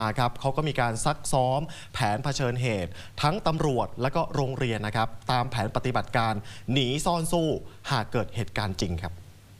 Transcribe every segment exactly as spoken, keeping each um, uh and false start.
ครับเขาก็มีการซักซ้อมแผนเผชิญเหตุทั้งตำรวจและก็โรงเรียนนะครับตามแผนปฏิบัติการหนีซ่อนสู้หากเกิดเหตุการณ์จริงครับ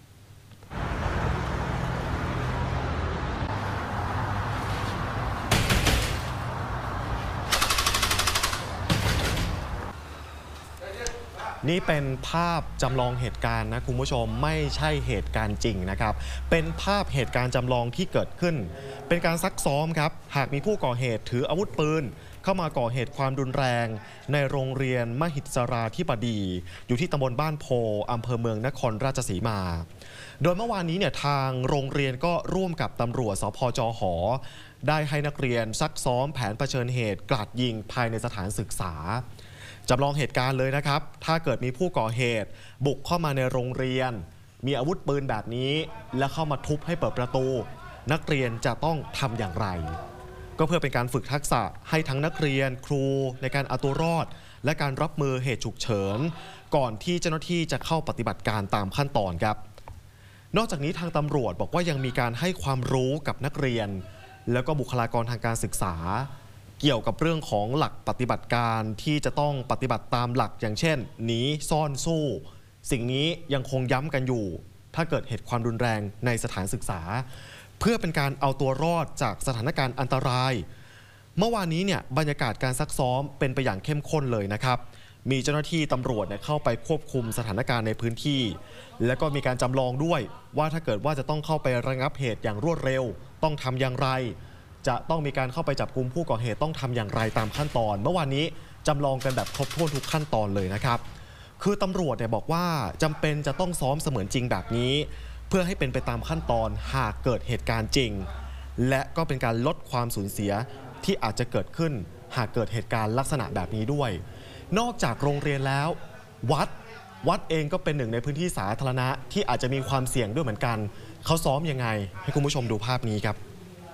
นี่เป็นภาพจำลองเหตุการณ์นะคุณผู้ชมไม่ใช่เหตุการณ์จริงนะครับเป็นภาพเหตุการณ์จำลองที่เกิดขึ้นเป็นการซักซ้อมครับหากมีผู้ก่อเหตุถืออาวุธปืนเข้ามาก่อเหตุความรุนแรงในโรงเรียนมหิศราธิบดีอยู่ที่ตำบลบ้านโพอำเภอเมืองนครราชสีมาโดยเมื่อวานนี้เนี่ยทางโรงเรียนก็ร่วมกับตำรวจสภจห.ได้ให้นักเรียนซักซ้อมแผนเผชิญเหตุกราดยิงภายในสถานศึกษาจำลองเหตุการณ์เลยนะครับถ้าเกิดมีผู้ก่อเหตุบุกเข้ามาในโรงเรียนมีอาวุธปืนแบบนี้และเข้ามาทุบให้เปิดประตูนักเรียนจะต้องทำอย่างไรก็เพื่อเป็นการฝึกทักษะให้ทั้งนักเรียนครูในการเอาตัวรอดและการรับมือเหตุฉุกเฉินก่อนที่เจ้าหน้าที่จะเข้าปฏิบัติการตามขั้นตอนครับนอกจากนี้ทางตำรวจบอกว่ายังมีการให้ความรู้กับนักเรียนแล้วก็บุคลากรทางการศึกษาเกี่ยวกับเรื่องของหลักปฏิบัติการที่จะต้องปฏิบัติตามหลักอย่างเช่นหนีซ่อนสู้สิ่งนี้ยังคงย้ำกันอยู่ถ้าเกิดเหตุความรุนแรงในสถานศึกษาเพื่อเป็นการเอาตัวรอดจากสถานการณ์อันตรายเมื่อวานนี้เนี่ยบรรยากาศการซักซ้อมเป็นไปอย่างเข้มข้นเลยนะครับมีเจ้าหน้าที่ตำรวจเนี่ยเข้าไปควบคุมสถานการณ์ในพื้นที่แล้วก็มีการจำลองด้วยว่าถ้าเกิดว่าจะต้องเข้าไประงับเหตุอย่างรวดเร็วต้องทำอย่างไรจะต้องมีการเข้าไปจับกุมผู้ก่อเหตุต้องทำอย่างไรตามขั้นตอนเมื่อวานนี้จำลองกันแบบครบถ้วนทุกขั้นตอนเลยนะครับคือตำรวจเนี่ยบอกว่าจำเป็นจะต้องซ้อมเสมือนจริงแบบนี้เพื่อให้เป็นไปตามขั้นตอนหากเกิดเหตุการณ์จริงและก็เป็นการลดความสูญเสียที่อาจจะเกิดขึ้นหากเกิดเหตุการณ์ลักษณะแบบนี้ด้วยนอกจากโรงเรียนแล้ววัดวัดเองก็เป็นหนึ่งในพื้นที่สาธารณะที่อาจจะมีความเสี่ยงด้วยเหมือนกันเขาซ้อมยังไงให้คุณผู้ชมดูภาพนี้ครับ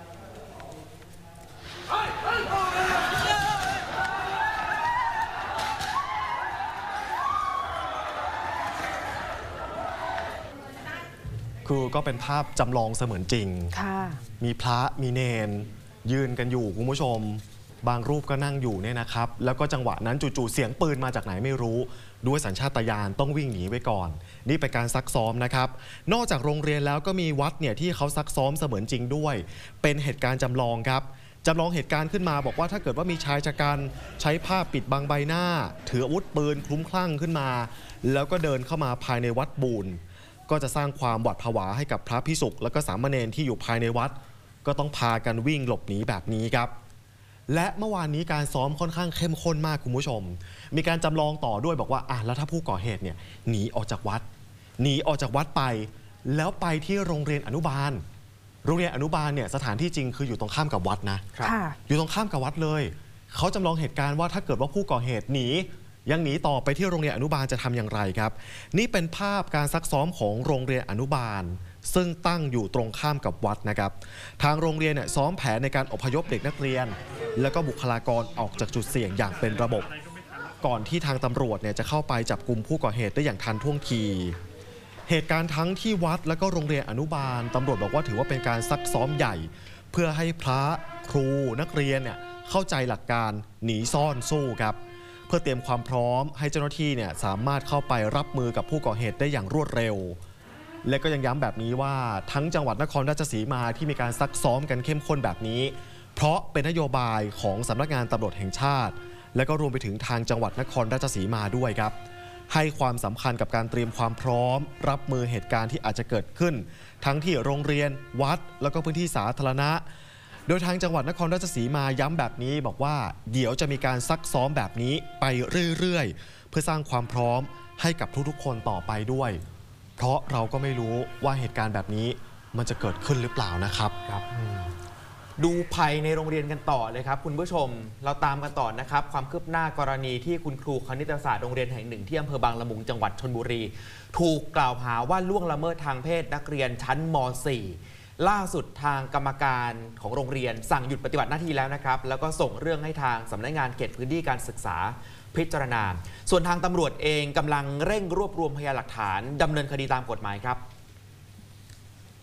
คือก็เป็นภาพจำลองเสมือนจริงมีพระมีเนนยืนกันอยู่คุณผู้ชมบางรูปก็นั่งอยู่เนี่ยนะครับแล้วก็จังหวะนั้นจู่ๆเสียงปืนมาจากไหนไม่รู้ด้วยสัญชาตญาณต้องวิ่งหนีไว้ก่อนนี่เป็นการซักซ้อมนะครับนอกจากโรงเรียนแล้วก็มีวัดเนี่ยที่เขาซักซ้อมเสมือนจริงด้วยเป็นเหตุการณ์จำลองครับจำลองเหตุการณ์ขึ้นมาบอกว่าถ้าเกิดว่ามีชายชะกันใช้ผ้าปิดบังใบหน้าถืออาวุธปืนคลุ้มคลั่งขึ้นมาแล้วก็เดินเข้ามาภายในวัดบูรก็จะสร้างความหวาดผวาให้กับพระภิกษุและก็สามเณรที่อยู่ภายในวัดก็ต้องพากันวิ่งหลบหนีแบบนี้ครับและเมื่อวานนี้การซ้อมค่อนข้างเข้มข้นมากคุณผู้ชมมีการจำลองต่อด้วยบอกว่าอ่ะแล้วถ้าผู้ก่อเหตุเนี่ยหนีออกจากวัดหนีออกจากวัดไปแล้วไปที่โรงเรียนอนุบาลโรงเรียนอนุบาลเนี่ยสถานที่จริงคืออยู่ตรงข้ามกับวัดนะอยู่ตรงข้ามกับวัดเลยเขาจำลองเหตุการณ์ว่าถ้าเกิดว่าผู้ก่อเหตุหนียังหนีต่อไปที่โรงเรียนอนุบาลจะทำอย่างไรครับนี่เป็นภาพการซักซ้อมของโรงเรียนอนุบาลซึ่งตั้งอยู่ตรงข้ามกับวัดนะครับทางโรงเรียนเนี่ยซ้อมแผนในการอพยพเด็กนักเรียนและก็บุคลากรออกจากจุดเสี่ยงอย่างเป็นระบบก่อนที่ทางตำรวจเนี่ยจะเข้าไปจับกุมผู้ก่อเหตุได้อย่างทันท่วงทีเหตุการณ์ทั้งที่วัดและก็โรงเรียนอนุบาลตำรวจบอกว่าถือว่าเป็นการซักซ้อมใหญ่เพื่อให้พระครูนักเรียนเนี่ยเข้าใจหลักการหนีซ่อนสู้ครับเพื่อเตรียมความพร้อมให้เจ้าหน้าที่เนี่ยสามารถเข้าไปรับมือกับผู้ก่อเหตุได้อย่างรวดเร็วและก็ยังย้ำแบบนี้ว่าทั้งจังหวัดนครราชสีมาที่มีการซักซ้อมกันเข้มข้นแบบนี้เพราะเป็นนโยบายของสำนักงานตำรวจแห่งชาติและก็รวมไปถึงทางจังหวัดนครราชสีมาด้วยครับให้ความสำคัญกับการเตรียมความพร้อมรับมือเหตุการณ์ที่อาจจะเกิดขึ้นทั้งที่โรงเรียนวัดแล้วก็พื้นที่สาธารณะโดยทางจังหวัดนครราชสีมาย้ำแบบนี้บอกว่าเดี๋ยวจะมีการซักซ้อมแบบนี้ไปเรื่อยๆเพื่อสร้างความพร้อมให้กับทุกๆคนต่อไปด้วยเพราะเราก็ไม่รู้ว่าเหตุการณ์แบบนี้มันจะเกิดขึ้นหรือเปล่านะครับครับดูภัยในโรงเรียนกันต่อเลยครับคุณผู้ชมเราตามกันต่อนะครับความคืบหน้ากรณีที่คุณครูคณิตศาสตร์โรงเรียนแห่งหนึ่งที่อำเภอบางละมุงจังหวัดชลบุรีถูกกล่าวหาว่าล่วงละเมิดทางเพศนักเรียนชั้นม .สี่ล่าสุดทางกรรมการของโรงเรียนสั่งหยุดปฏิบัติหน้าที่แล้วนะครับแล้วก็ส่งเรื่องให้ทางสำนักงานเขตพื้นที่การศึกษาพิจารณาส่วนทางตำรวจเองกำลังเร่งรวบรวมพยานหลักฐานดำเนินคดีตามกฎหมายครับ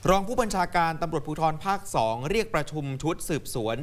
รองผู้บัญชาการตำรวจภูธรภาคสองเรียกประชุมชุดสืบสวน